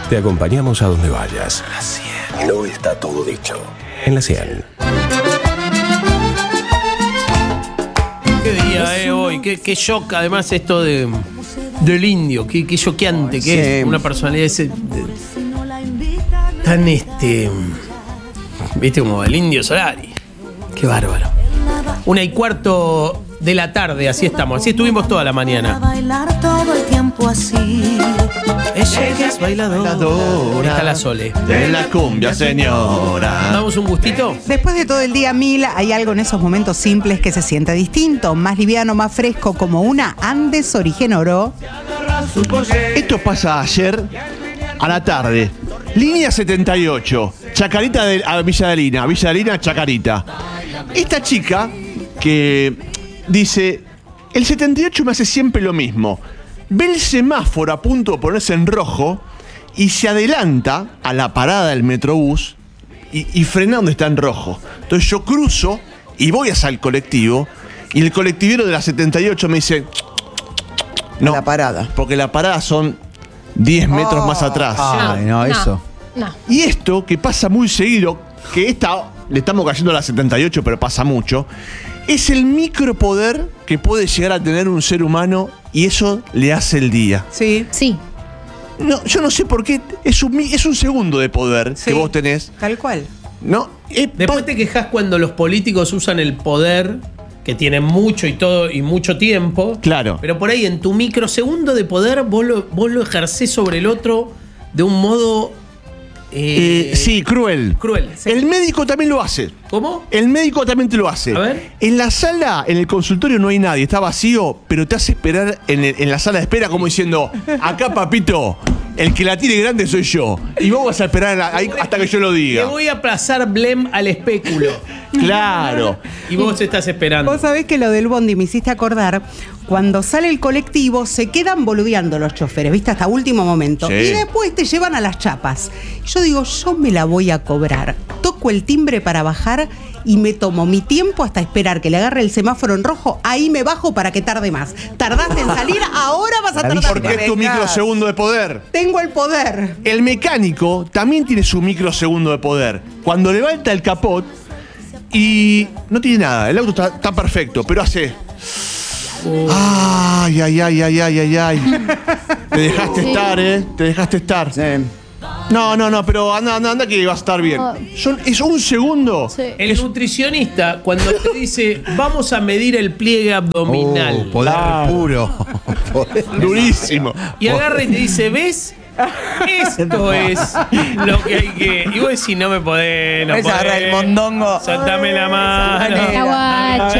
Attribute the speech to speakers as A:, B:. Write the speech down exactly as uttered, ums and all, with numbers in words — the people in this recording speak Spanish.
A: Te acompañamos a donde vayas. La cien. No está todo dicho. En la cien.
B: Qué día, eh, hoy. Qué, qué shock, además, esto de del indio. Qué, qué choqueante que sí. Es una personalidad ese, de, tan este. Viste, como el Indio Solari. Qué bárbaro. Una y cuarto de la tarde, así estamos. Así estuvimos toda la mañana.
C: Bailar todo el tiempo así.
B: Ella es bailadora. Está la Sole.
D: De la cumbia, señora.
B: ¿Damos un gustito?
E: Después de todo el día mil, hay algo en esos momentos simples que se siente distinto, más liviano, más fresco, como una Andes Origen Oro.
D: Esto pasa ayer a la tarde. Línea setenta y ocho, Chacarita de, a Villa Adelina, Villa Adelina, Chacarita. Esta chica que dice, el setenta y ocho me hace siempre lo mismo. Ve el semáforo a punto de ponerse en rojo y se adelanta a la parada del Metrobús y, y frena donde está en rojo. Entonces yo cruzo y voy hacia el colectivo y el colectivero de la setenta y ocho me dice, no,
F: la parada.
D: Porque la parada son diez metros oh, más atrás.
F: Ay, no, eso.
G: No.
D: Y esto, que pasa muy seguido, que esta le estamos cayendo a la setenta y ocho, pero pasa mucho, es el micropoder que puede llegar a tener un ser humano y eso le hace el día.
E: Sí.
G: Sí.
D: No, yo no sé por qué, es un, es un segundo de poder
E: sí,
D: que vos tenés.
E: Tal cual.
D: ¿No? Eh,
B: Después te quejas cuando los políticos usan el poder, que tienen mucho y todo y mucho tiempo.
D: Claro.
B: Pero por ahí en tu microsegundo de poder vos lo, vos lo ejercés sobre el otro de un modo...
D: Eh, eh, sí, cruel.
B: Cruel. Sí.
D: El médico también lo hace.
B: ¿Cómo?
D: El médico también te lo hace.
B: A ver.
D: En la sala, en el consultorio no hay nadie, está vacío, pero te hace esperar en, el, en la sala de espera como diciendo, acá papito, el que la tiene grande soy yo. Y vos vas a esperar ahí hasta que yo lo diga.
B: Te voy a aplazar Blem al espéculo.
D: Claro.
B: Y vos estás esperando.
E: Vos sabés que lo del bondi me hiciste acordar, cuando sale el colectivo se quedan boludeando los choferes, ¿viste? Hasta último momento.
D: Sí.
E: Y después te llevan a las chapas. Yo digo, yo me la voy a cobrar. Toco el timbre para bajar y me tomo mi tiempo hasta esperar que le agarre el semáforo en rojo. Ahí me bajo para que tarde más. Tardaste en salir, ahora vas a tardar.
D: Porque es tu microsegundo de poder.
E: Tengo el poder.
D: El mecánico también tiene su microsegundo de poder. Cuando levanta el capot y no tiene nada, el auto está, está perfecto, pero hace... Oh. Ay, ay, ay, ay, ay, ay, ay. Te dejaste sí. estar, ¿eh? Te dejaste estar. Sí. No, no, no, pero anda, anda, anda que vas a estar bien. Son, es un segundo.
B: Sí. El es... nutricionista, cuando te dice, vamos a medir el pliegue abdominal.
F: Oh, poder ah. puro. Poder.
D: Durísimo.
B: Y agarra y te dice, ¿ves? Esto es lo que hay que... Y vos decís, no me podés, no podés.
F: Agarra el mondongo.
B: Soltame la mano.